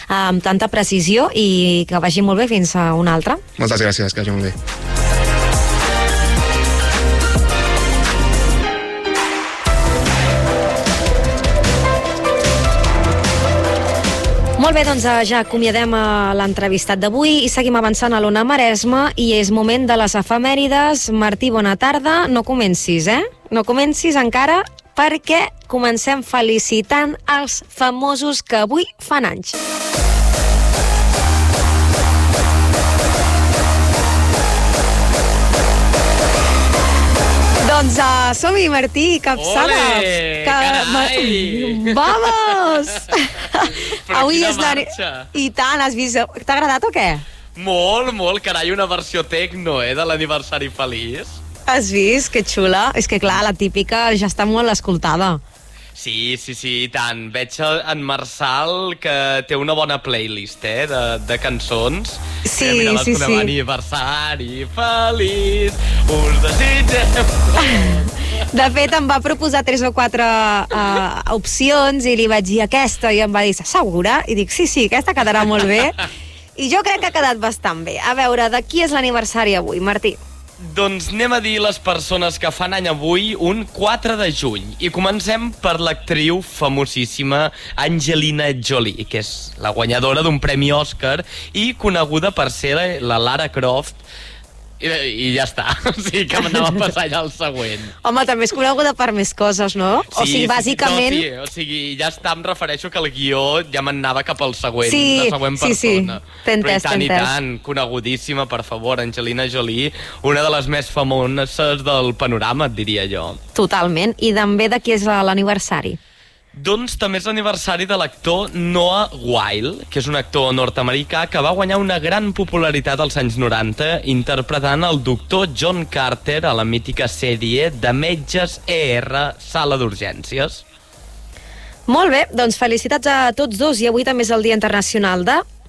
amb tanta precisió i que vagi molt bé. Fins a una altra. Moltes gràcies, que vagi molt bé. Molt bé, doncs ja acomiadem l'entrevistat d'avui i seguim avançant a l'Ona Maresme i és moment de les efemèrides. Martí, bona tarda. No comencis, No comencis encara perquè comencem felicitant els famosos que avui fan anys. Doncs som-hi, Martí, capçada. Ole, carai! Vamos! Però avui quina és marxa! I tant, has vist? T'ha agradat o què? Molt, carai, una versió tecno, de l'aniversari feliç. Has vist? Que xula. És que clar, la típica ja està molt escoltada. Sí, i tant. Veig en Marçal que té una bona playlist, de cançons. Sí, mira, sí. Aniversari feliç, us desitgem... De fet, em va proposar 3 o 4 opcions i li vaig dir aquesta i em va dir, segura? I dic, sí, aquesta quedarà molt bé. I jo crec que ha quedat bastant bé. A veure, de qui és l'aniversari avui, Martí? Doncs anem a dir les persones que fan any avui un 4 de juny. I comencem per l'actriu famosíssima Angelina Jolie, que és la guanyadora d'un premi Òscar i coneguda per ser la Lara Croft. I ja està. O sigui que m'anava a passar allà al següent. Home, també és coneguda per més coses, no? Sí, o sigui, bàsicament... Sí, o sigui, ja està, em refereixo que el guió ja m'anava cap al següent, la següent persona. Sí. T'he entès, Però i tant, conegudíssima, per favor, Angelina Jolie, una de les més famoses del panorama, et diria jo. Totalment. I també de qui és l'aniversari? Doncs també és l'aniversari de l'actor Noah Wyle, que és un actor nord-americà que va guanyar una gran popularitat als anys 90 interpretant el doctor John Carter a la mítica sèrie de metges ER Sala d'Urgències. Molt bé, doncs felicitats a tots dos i avui també és el Dia Internacional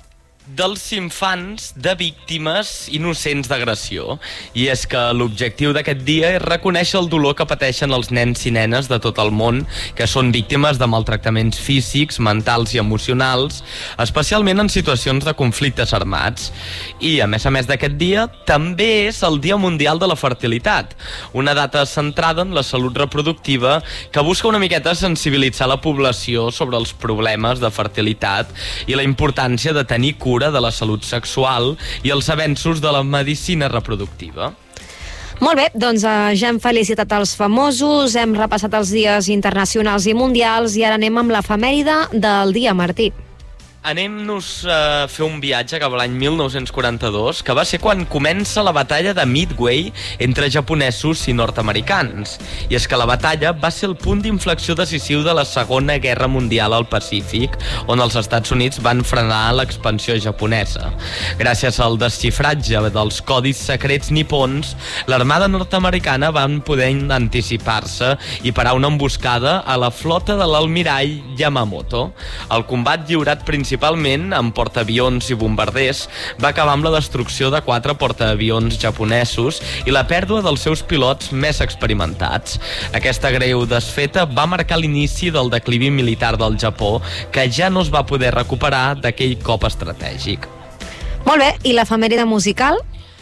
dels infants de víctimes innocents d'agressió. I és que l'objectiu d'aquest dia és reconèixer el dolor que pateixen els nens i nenes de tot el món que són víctimes de maltractaments físics, mentals i emocionals, especialment en situacions de conflictes armats. I, a més d'aquest dia, també és el Dia Mundial de la Fertilitat, una data centrada en la salut reproductiva que busca una miqueta sensibilitzar la població sobre els problemes de fertilitat i la importància de tenir cura de la salut sexual i els avenços de la medicina reproductiva. Molt bé, doncs ja hem felicitat els famosos, hem repassat els dies internacionals i mundials i ara anem amb l'efemèride del dia, Martí. Anem-nos a fer un viatge cap a l'any 1942, que va ser quan comença la batalla de Midway entre japonesos i nord-americans. I és que la batalla va ser el punt d'inflexió decisiu de la Segona Guerra Mundial al Pacífic, on els Estats Units van frenar l'expansió japonesa. Gràcies al desxifratge dels codis secrets nipons, l'armada nord-americana van poder anticipar-se i parar una emboscada a la flota de l'almirall Yamamoto. El combat lliurat principalment amb portaavions i bombarders va acabar amb la destrucció de 4 portaavions japonesos i la pèrdua dels seus pilots més experimentats. Aquesta greu desfeta va marcar l'inici del declivi militar del Japó, que ja no es va poder recuperar d'aquell cop estratègic. Molt bé, i l'efemèride musical?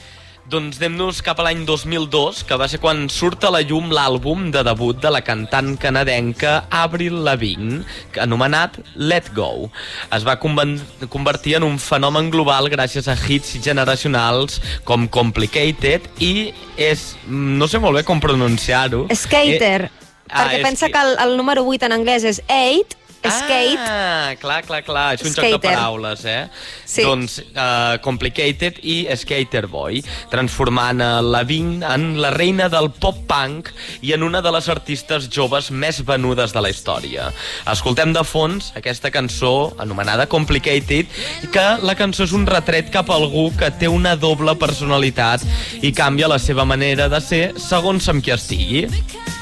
Doncs anem-nos cap a l'any 2002, que va ser quan surt a la llum l'àlbum de debut de la cantant canadenca Avril Lavigne, anomenat Let Go. Es va convertir en un fenomen global gràcies a hits generacionals com Complicated i és... no sé molt bé com pronunciar-ho. Skater, perquè pensa que el número 8 en anglès és 8, skate. Ah, clar, és un skater. joc de paraules, Sí. Doncs Complicated i Skater Boy, transformant Lavigne en la reina del pop-punk i en una de les artistes joves més venudes de la història. Escoltem de fons aquesta cançó anomenada Complicated, que la cançó és un retret cap a algú que té una doble personalitat i canvia la seva manera de ser segons amb qui estigui.